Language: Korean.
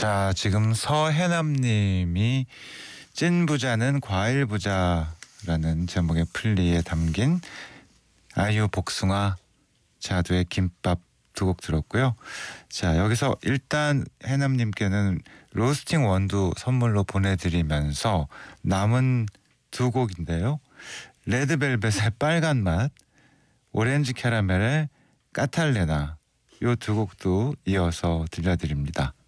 자, 지금 서해남님이 찐 부자는 과일 부자라는 제목의 플리에 담긴 아이유 복숭아 자두의 김밥 두 곡 들었고요. 자, 여기서 일단 해남님께는 로스팅 원두 선물로 보내드리면서 남은 두 곡인데요. 레드벨벳의 빨간 맛, 오렌지 캐러멜의 까탈레나 요 두 곡도 이어서 들려드립니다.